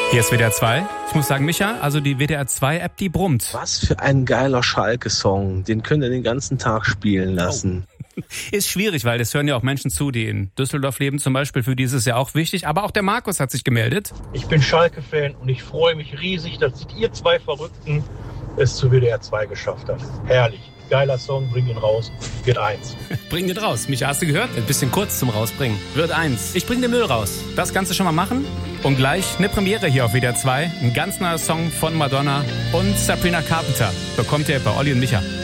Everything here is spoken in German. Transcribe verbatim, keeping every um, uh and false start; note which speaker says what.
Speaker 1: Hier ist W D R zwei. Ich muss sagen, Micha, also die W D R zwei App, die brummt.
Speaker 2: Was für ein geiler Schalke-Song. Den könnt ihr den ganzen Tag spielen lassen.
Speaker 1: Oh. Ist schwierig, weil das hören ja auch Menschen zu, die in Düsseldorf leben zum Beispiel. Für die ist es ja auch wichtig. Aber auch der Markus hat sich gemeldet.
Speaker 3: Ich bin Schalke-Fan und ich freue mich riesig, dass ihr zwei Verrückten es zu W D R zwei geschafft habt. Herrlich. Geiler Song, bring ihn raus. Wird eins.
Speaker 1: Bring den raus. Micha, hast du gehört? Ein bisschen kurz zum Rausbringen. Wird eins. Ich bring den Müll raus. Das Ganze schon mal machen. Und gleich eine Premiere hier auf W D R zwei. Ein ganz neuer Song von Madonna und Sabrina Carpenter. Bekommt ihr bei Olli und Micha.